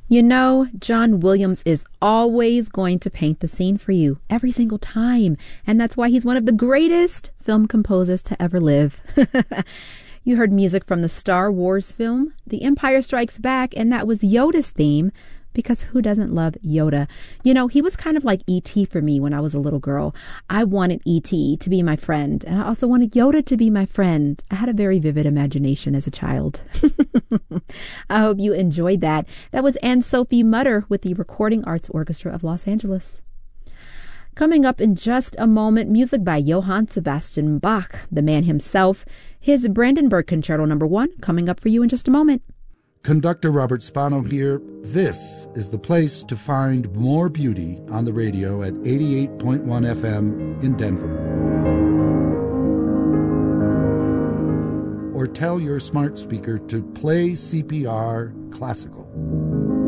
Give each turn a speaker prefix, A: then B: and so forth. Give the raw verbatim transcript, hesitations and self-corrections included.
A: You know, John Williams is always going to paint the scene for you every single time. And that's why he's one of the greatest film composers to ever live. You heard music from the Star Wars film, The Empire Strikes Back, and that was Yoda's theme, because who doesn't love Yoda? You know, he was kind of like E T for me when I was a little girl. I wanted E T to be my friend, and I also wanted Yoda to be my friend. I had a very vivid imagination as a child. I hope you enjoyed that. That was Anne-Sophie Mutter with the Recording Arts Orchestra of Los Angeles. Coming up in just a moment, music by Johann Sebastian Bach, the man himself. His Brandenburg Concerto number one coming up for you in just a moment.
B: Conductor Robert Spano here. This is the place to find more beauty on the radio at eighty-eight point one F M in Denver. Or tell your smart speaker to play C P R Classical.